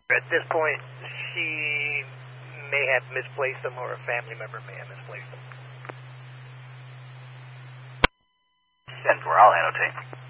At this point, she may have misplaced them, or a family member may have misplaced them. 10-4, I'll annotate.